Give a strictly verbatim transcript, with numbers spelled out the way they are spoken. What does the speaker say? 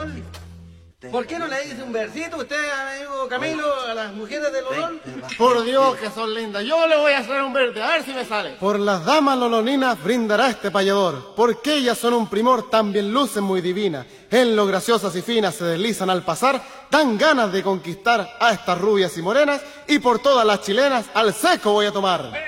Lolón. ¿Por qué no le dice un versito usted, amigo Camilo, a las mujeres de Lolón? Por Dios que son lindas, yo le voy a hacer un verde, a ver si me sale. Por las damas loloninas brindará este payador, porque ellas son un primor, también lucen muy divinas. En lo graciosas y finas se deslizan al pasar, dan ganas de conquistar a estas rubias y morenas, y por todas las chilenas al seco voy a tomar.